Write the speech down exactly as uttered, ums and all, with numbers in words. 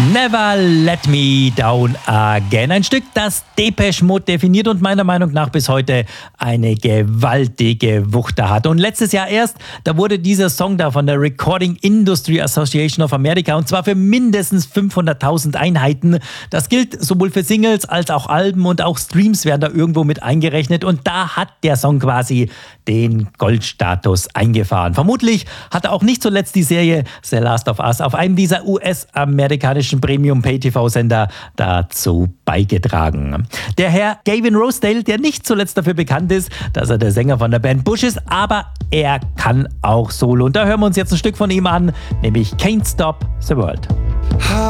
Never Let Me Down Again. Ein Stück, das Depeche Mode definiert und meiner Meinung nach bis heute eine gewaltige Wucht da hat. Und letztes Jahr erst, da wurde dieser Song da von der Recording Industry Association of America und zwar für mindestens fünfhunderttausend Einheiten. Das gilt sowohl für Singles als auch Alben und auch Streams werden da irgendwo mit eingerechnet und da hat der Song quasi den Goldstatus eingefahren. Vermutlich hat auch nicht zuletzt die Serie The Last of Us auf einem dieser U S-amerikanischen Premium-Pay-T V-Sender dazu beigetragen. Der Herr Gavin Rossdale, der nicht zuletzt dafür bekannt ist, dass er der Sänger von der Band Bush ist, aber er kann auch Solo. Und da hören wir uns jetzt ein Stück von ihm an, nämlich Can't Stop the World.